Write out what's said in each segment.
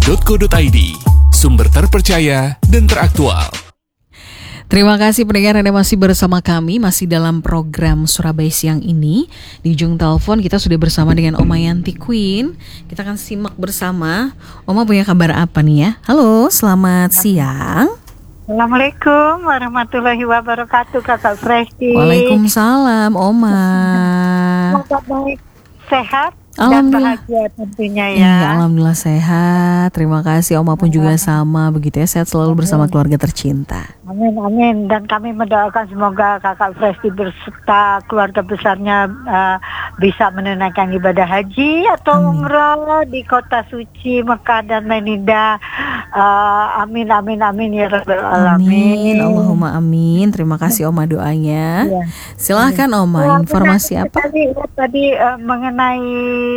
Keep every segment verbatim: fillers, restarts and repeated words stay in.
dot co dot i d, sumber terpercaya dan teraktual. Terima kasih pendengar Anda masih bersama kami, masih dalam program Surabaya Siang ini. Di ujung telepon kita sudah bersama dengan Oma Yanti Queen. Kita akan simak bersama, Oma punya kabar apa nih ya? Halo, selamat siang. Assalamualaikum warahmatullahi wabarakatuh, Kakak Presti. Waalaikumsalam, Oma. Semoga baik, sehat, dan Alhamdulillah. bahagia tentunya ya. Iya, alhamdulillah sehat. Terima kasih, Oma pun juga sama begitu ya, sehat selalu bersama keluarga tercinta. Amin, amin. Dan kami mendoakan semoga Kakak Presti berserta keluarga besarnya uh, bisa menunaikan ibadah haji atau umrah di kota suci Mekah dan Madinah. Uh, amin, amin, amin ya Rabbal Amin, Alamin. Allahumma amin. Terima kasih Oma doanya. Ya. Silahkan Oma, Oh, informasi benar. apa? Tadi, tadi uh, mengenai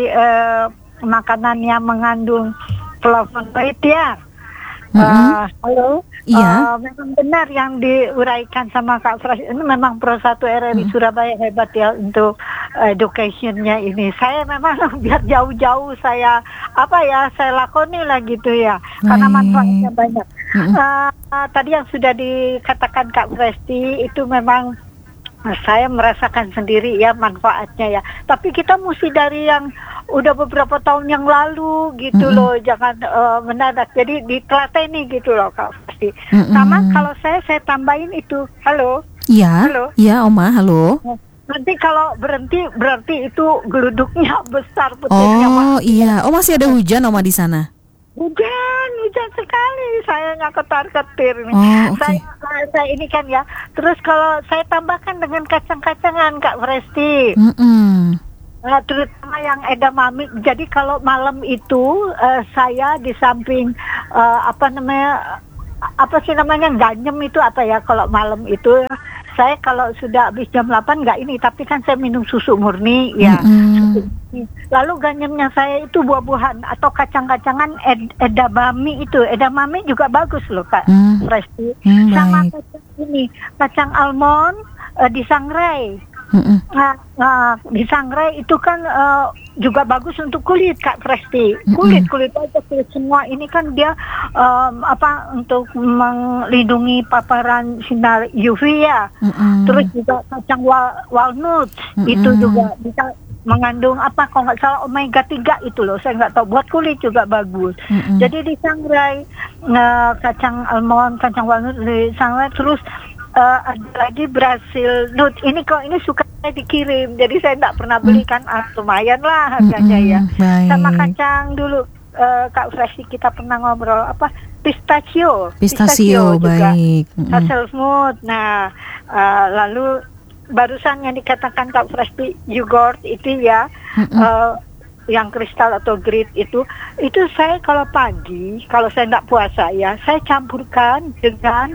uh, makanan yang mengandung flavonoid ya. Mm-hmm. Uh, halo. Iya. Uh, memang benar yang diuraikan sama Kak Fras. Ini memang Pro satu R R I Mm. Surabaya hebat ya untuk educationnya ini. Saya memang biar jauh-jauh saya apa ya saya lakoni lah gitu ya. Karena Baik. manfaatnya banyak. Mm-mm. Uh, uh, tadi yang sudah dikatakan Kak Presti itu memang saya merasakan sendiri ya manfaatnya ya. Tapi kita mesti dari yang udah beberapa tahun yang lalu gitu Mm-mm. loh, jangan uh, mendadak. Jadi ditelateni gitu loh Kak Fasti. Mm-mm. Sama kalau saya saya tambahin itu. Halo. Iya. Halo. Iya, Oma, halo. Nanti kalau berhenti berarti itu geluduknya besar petirnya. Oh, iya. Oh, masih ada hujan Oma di sana? Hujan, hujan sekali. Saya nggak ketar-ketir nih. Oh, oke. Saya, saya, saya ini kan ya. Terus kalau saya tambahkan dengan kacang-kacangan Kak Presti. Mm-mm. Nah, terutama yang edamame. Jadi kalau malam itu uh, saya di samping uh, apa namanya apa sih namanya ganyem itu apa ya kalau malam itu saya kalau sudah habis jam delapan nggak ini tapi kan saya minum susu murni ya. Mm-mm. Lalu ganyemnya saya itu buah-buahan atau kacang-kacangan ed- edamame itu. Edamame juga bagus loh Kak Mm. Presti. Mm, Sama baik. kacang ini, kacang almond uh, disangrai. Mm-mm. Nah, nah, disangrai itu kan uh, juga bagus untuk kulit Kak Presti. Kulit kulit aja kulit semua ini kan dia um, apa untuk melindungi paparan sinar U V ya. Mm-mm. Terus juga kacang wal- walnut Mm-mm. itu juga bisa mengandung apa kalau nggak salah omega tiga itu loh, saya nggak tahu, buat kulit juga bagus. Mm-mm. Jadi disangrai uh, kacang almond, kacang walnut disangrai. Terus uh, ada lagi Brazil nut. Ini kok ini suka saya dikirim, jadi saya nggak pernah beli kan, ah, lumayan lah harganya ya. Mm-mm. Baik. Sama kacang dulu uh, Kak Fresi kita pernah ngobrol apa pistachio, Pistachio, juga. baik. Mm-mm. Hazelnut. Nah, uh, lalu barusan yang dikatakan Kak Fresti yogurt itu ya, uh, yang kristal atau grit itu, itu saya kalau pagi, kalau saya nggak puasa ya, saya campurkan dengan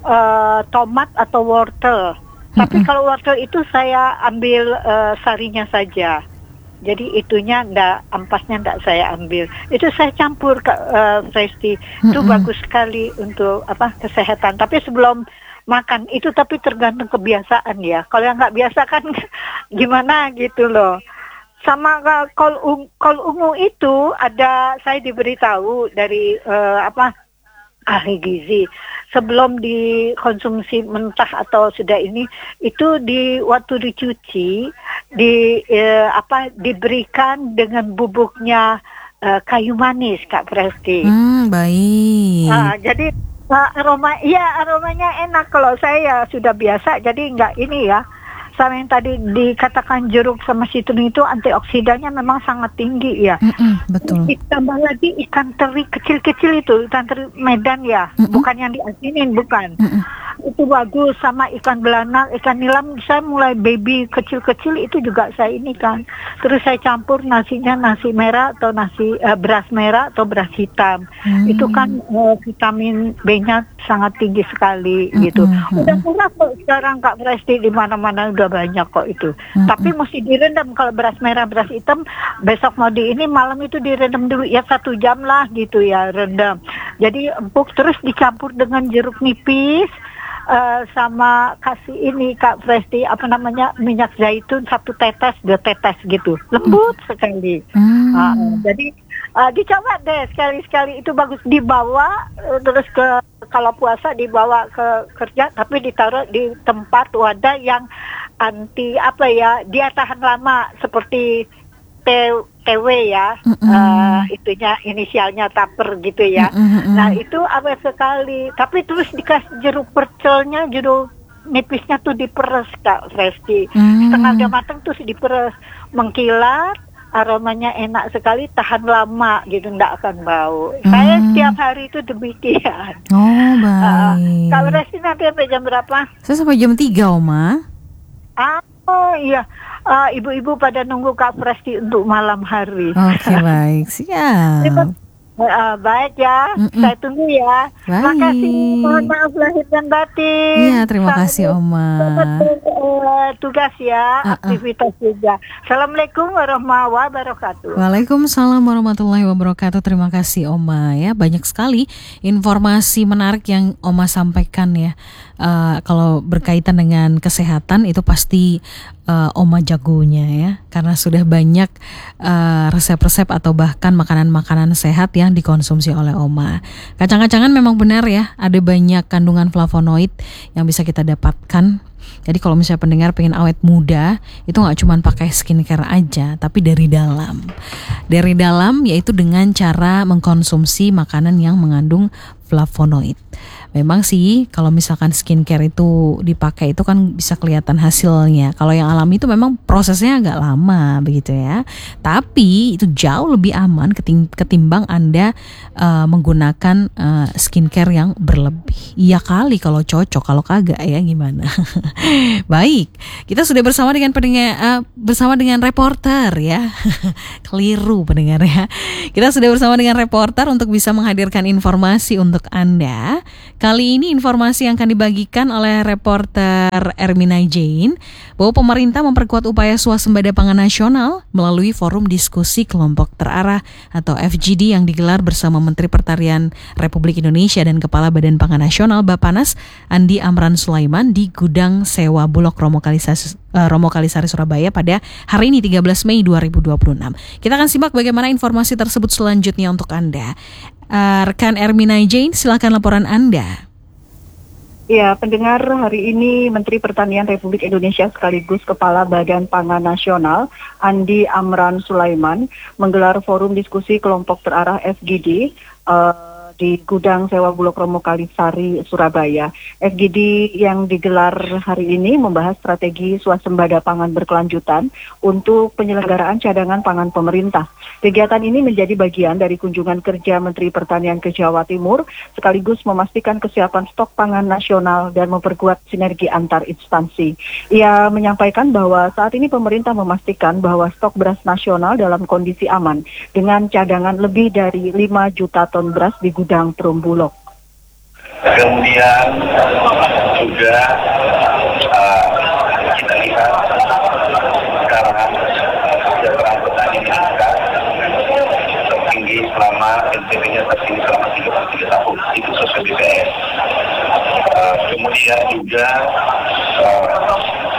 uh, tomat atau wortel. Tapi Mm-mm. kalau wortel itu saya ambil uh, sarinya saja. Jadi itunya ndak, ampasnya ndak saya ambil. Itu saya campur Kak uh, Fresti. Itu Mm-mm. bagus sekali untuk apa kesehatan. Tapi sebelum makan itu tapi tergantung kebiasaan ya. Kalau yang nggak biasa kan gimana gitu loh. Sama kol um, kol ungu itu ada, saya diberitahu dari uh, apa ahli gizi, sebelum dikonsumsi mentah atau sudah ini itu di waktu dicuci di uh, apa diberikan dengan bubuknya uh, kayu manis Kak Presti. Hmm, baik. Nah, jadi uh, aroma, iya aromanya enak. Kalau saya sudah biasa, jadi nggak ini ya. Sama yang tadi dikatakan jeruk sama sitrun itu antioksidannya memang sangat tinggi ya. Mm-mm, betul. Ditambah lagi ikan teri kecil-kecil itu, ikan teri Medan ya, Mm-mm. bukan yang diasinin, bukan. Mm-mm. Itu bagus, sama ikan belanak, ikan nilam. Saya mulai baby kecil-kecil itu juga saya ini kan. Terus saya campur nasinya nasi merah atau nasi uh, beras merah atau beras hitam. Hmm. Itu kan uh, vitamin B-nya sangat tinggi sekali gitu. Mm-mm. Udah murah kok sekarang Kak Presti, di mana-mana udah banyak kok itu. Mm-mm. Tapi mesti direndam. Kalau beras merah, beras hitam besok mau di ini malam itu direndam dulu ya satu jam lah gitu ya, rendam. Jadi empuk, terus dicampur dengan jeruk nipis. Uh, sama kasih ini Kak Presti apa namanya minyak zaitun satu tetes dua tetes gitu, lembut sekali. Hmm. Uh, jadi Uh, dicoba deh sekali-sekali, itu bagus, dibawa uh, terus ke kalau puasa dibawa ke kerja, tapi ditaruh di tempat wadah yang anti apa ya, dia tahan lama, seperti T, TW ya, Mm-mm. uh, itunya inisialnya Taper gitu ya. Mm-mm. Nah itu awet sekali, tapi terus dikasih jeruk percelnya, jeruk nipisnya tuh diperes Kak Resti, Mm. setengah udah matang terus diperes, mengkilat. Aromanya enak sekali, tahan lama gitu, nggak akan bau. Hmm. Saya setiap hari itu demikian. Oh, Uh, baik. kalau Resti nanti sampai jam berapa? Saya sampai jam tiga, Oma. Ah, oh iya, Uh, ibu-ibu pada nunggu Kak Resti untuk malam hari. Oke, baik. Siap. Uh, baik ya, Mm-mm. saya tunggu ya. Terima Baik. kasih, mohon maaf lahir dan batin. Iya, terima kasih, Oma. Selamat uh, tugas ya, Uh-uh. aktivitas juga. Assalamualaikum warahmatullahi wabarakatuh. Waalaikumsalam warahmatullahi wabarakatuh. Terima kasih Oma ya. Banyak sekali informasi menarik yang Oma sampaikan ya. Uh, kalau berkaitan dengan kesehatan itu pasti uh, Oma jagonya ya. Karena sudah banyak uh, resep-resep atau bahkan makanan-makanan sehat yang dikonsumsi oleh Oma. Kacang-kacangan memang benar ya, ada banyak kandungan flavonoid yang bisa kita dapatkan. Jadi kalau misalnya pendengar pengen awet muda, itu nggak cuma pakai skincare aja, tapi dari dalam. Dari dalam yaitu dengan cara mengkonsumsi makanan yang mengandung flavonoid. Memang sih kalau misalkan skincare itu dipakai itu kan bisa kelihatan hasilnya. Kalau yang alami itu memang prosesnya agak lama begitu ya. Tapi itu jauh lebih aman ketimbang Anda uh, menggunakan uh, skincare yang berlebih. Iya kali kalau cocok, kalau kagak ya gimana. Baik, kita sudah bersama dengan pendengar uh, bersama dengan reporter ya. Keliru pendengar ya. Kita sudah bersama dengan reporter untuk bisa menghadirkan informasi untuk Anda. Kali ini informasi yang akan dibagikan oleh reporter Ermina Jane bahwa pemerintah memperkuat upaya swasembada pangan nasional melalui forum diskusi kelompok terarah atau F G D yang digelar bersama Menteri Pertanian Republik Indonesia dan Kepala Badan Pangan Nasional Bappenas Andi Amran Sulaiman di Gudang Sewa Bulog Romo Kalisari, uh, Romo Kalisari Surabaya pada hari ini tiga belas Mei dua ribu dua puluh enam. Kita akan simak bagaimana informasi tersebut selanjutnya untuk Anda. Uh, rekan Ermina Jane, silakan laporan Anda. Ya, pendengar, hari ini Menteri Pertanian Republik Indonesia sekaligus Kepala Badan Pangan Nasional Andi Amran Sulaiman menggelar forum diskusi kelompok terarah F G D uh, di Gudang Sewa Bulog Romo Kalisari Surabaya. F G D yang digelar hari ini membahas strategi swasembada pangan berkelanjutan untuk penyelenggaraan cadangan pangan pemerintah. Kegiatan ini menjadi bagian dari kunjungan kerja Menteri Pertanian ke Jawa Timur, sekaligus memastikan kesiapan stok pangan nasional dan memperkuat sinergi antar instansi. Ia menyampaikan bahwa saat ini pemerintah memastikan bahwa stok beras nasional dalam kondisi aman dengan cadangan lebih dari lima juta ton beras di gudang Perumbulok. Kemudian juga uh, kita lihat sekarang kesejahteraan petani meningkat tertinggi selama N P B-nya tertinggi selama tiga puluh tiga tahun, itu sesuai B P S. Uh, kemudian juga uh,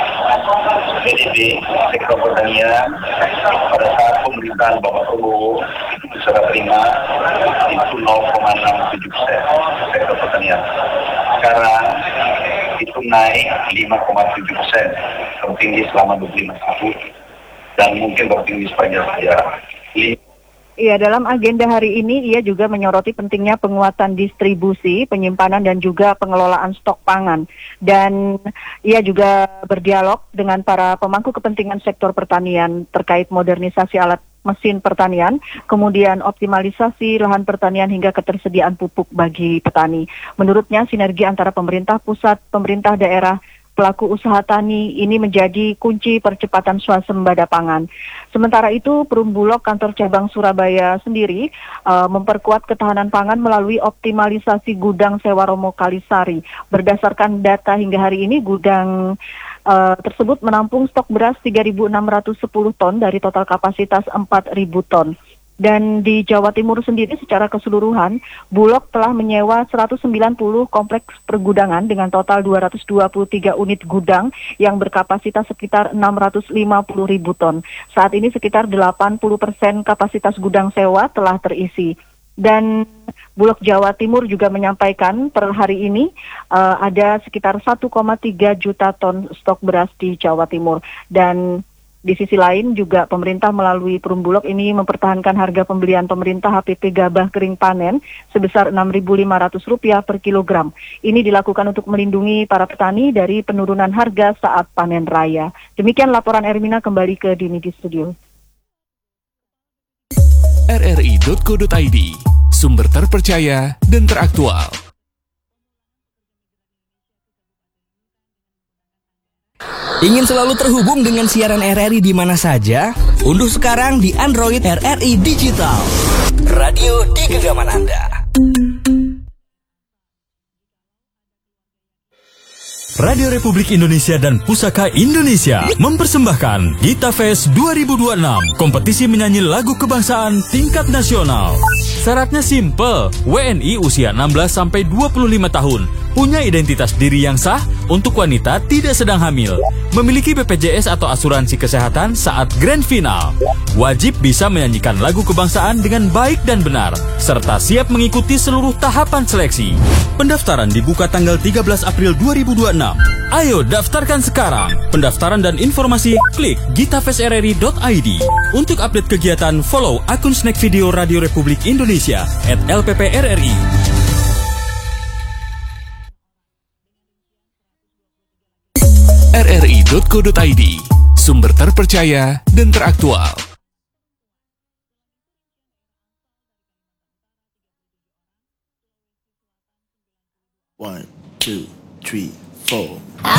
P D B sektor pertanian pada saat pemerintahan Bapak Prabowo itu serah terima itu nol koma enam tujuh persen sektor pertanian. Sekarang itu naik lima koma tujuh persen, tertinggi selama dua puluh lima tahun dan mungkin tertinggi sepanjang sejarah. Iya, dalam agenda hari ini ia juga menyoroti pentingnya penguatan distribusi, penyimpanan dan juga pengelolaan stok pangan. Dan ia juga berdialog dengan para pemangku kepentingan sektor pertanian terkait modernisasi alat mesin pertanian, kemudian optimalisasi lahan pertanian hingga ketersediaan pupuk bagi petani. Menurutnya sinergi antara pemerintah pusat, pemerintah daerah, pelaku usaha tani ini menjadi kunci percepatan swasembada pangan. Sementara itu, Perumbulok kantor cabang Surabaya sendiri uh, memperkuat ketahanan pangan melalui optimalisasi gudang sewa Romo Kalisari. Berdasarkan data hingga hari ini, gudang uh, tersebut menampung stok beras tiga ribu enam ratus sepuluh ton dari total kapasitas empat ribu ton. Dan di Jawa Timur sendiri secara keseluruhan, Bulog telah menyewa seratus sembilan puluh kompleks pergudangan dengan total dua ratus dua puluh tiga unit gudang yang berkapasitas sekitar enam ratus lima puluh ribu ton. Saat ini sekitar delapan puluh persen kapasitas gudang sewa telah terisi. Dan Bulog Jawa Timur juga menyampaikan per hari ini uh, ada sekitar satu koma tiga juta ton stok beras di Jawa Timur. Dan di sisi lain juga pemerintah melalui Perum Bulog ini mempertahankan harga pembelian pemerintah H P P gabah kering panen sebesar enam ribu lima ratus rupiah per kilogram. Ini dilakukan untuk melindungi para petani dari penurunan harga saat panen raya. Demikian laporan Ermina, kembali ke Dini di studio. r r i titik co titik i d, sumber terpercaya dan teraktual. Ingin selalu terhubung dengan siaran R R I di mana saja? Unduh sekarang di Android R R I Digital. Radio di genggaman Anda. Radio Republik Indonesia dan Pusaka Indonesia mempersembahkan Gita Fest dua ribu dua puluh enam, kompetisi menyanyi lagu kebangsaan tingkat nasional. Syaratnya simple, W N I usia enam belas sampai dua puluh lima tahun, punya identitas diri yang sah, untuk wanita tidak sedang hamil, memiliki B P J S atau asuransi kesehatan saat grand final, wajib bisa menyanyikan lagu kebangsaan dengan baik dan benar, serta siap mengikuti seluruh tahapan seleksi. Pendaftaran dibuka tanggal tiga belas April dua ribu dua puluh enam. Ayo daftarkan sekarang. Pendaftaran dan informasi klik gitafestrri titik i d. Untuk update kegiatan, follow akun Snack Video Radio Republik Indonesia at L P P R R I. r r i titik co titik i d, sumber terpercaya dan teraktual. One, two, three, four.